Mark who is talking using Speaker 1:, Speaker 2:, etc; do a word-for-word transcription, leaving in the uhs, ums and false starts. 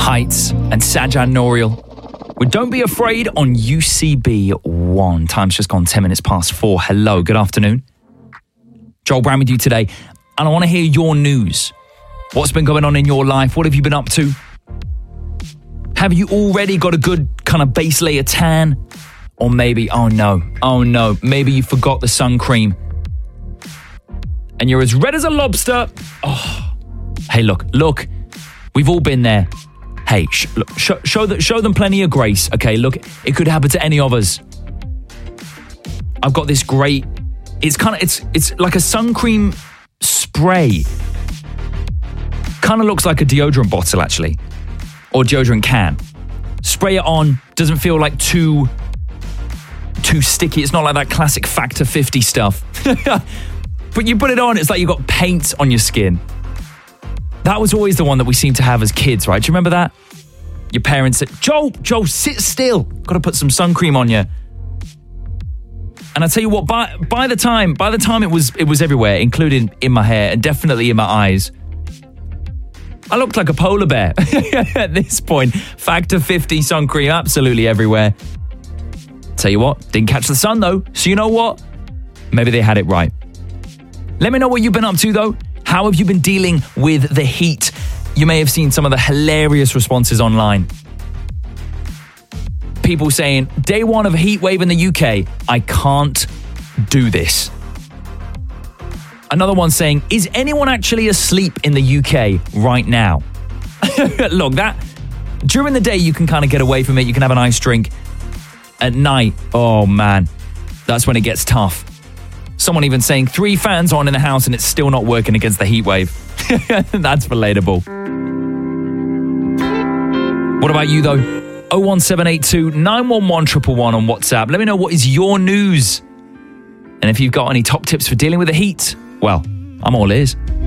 Speaker 1: Heights and Sajan Nouriel with Don't Be Afraid on U C B one. Time's just gone ten minutes past four. Hello, good afternoon. Joel Brown with you today, and I want to hear your news. What's been going on in your life? What have you been up to? Have you already got a good kind of base layer tan? Or maybe, oh no, oh no, maybe you forgot the sun cream and you're as red as a lobster. Oh, hey, look, look, we've all been there. Hey, sh- look, sh- show, the, show them plenty of grace, okay? Look, it could happen to any of us. I've got this great, it's kind of, it's it's like a sun cream spray. Kind of looks like a deodorant bottle, actually, or deodorant can. Spray it on, doesn't feel like too... too sticky. It's not like that classic Factor fifty stuff. But you put it on, it's like you've got paint on your skin. That was always the one that we seemed to have as kids, right? Do you remember that? Your parents said, Joe, Joe, sit still. Got to put some sun cream on you. And I tell you what, by by the time by the time it was it was everywhere, including in my hair and definitely in my eyes, I looked like a polar bear. At this point, Factor fifty sun cream absolutely everywhere. Tell you what, didn't catch the sun though, so you know what? Maybe they had it right. Let me know what you've been up to though. How have you been dealing with the heat? You may have seen some of the hilarious responses online. People saying, day one of a heat wave in the U K, I can't do this. Another one saying, is anyone actually asleep in the U K right now? Look, that during the day you can kind of get away from it, you can have a nice drink. At night, oh man, that's when it gets tough. Someone even saying three fans on in the house and it's still not working against the heat wave. That's relatable. What about you though? oh one seven eight two, nine one one, one one one on WhatsApp. Let me know what is your news. And if you've got any top tips for dealing with the heat, well, I'm all ears.